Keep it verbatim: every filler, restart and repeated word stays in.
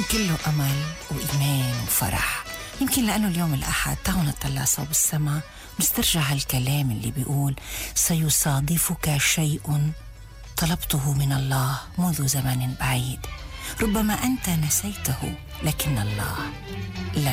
كله أمل وإيمان وفرح. يمكن لأنه اليوم الأحد تعالوا نطلع صوب السما ونسترجع هالكلام اللي بيقول سيصادفك شيء طلبته من الله منذ زمن بعيد، ربما أنت نسيته لكن الله لم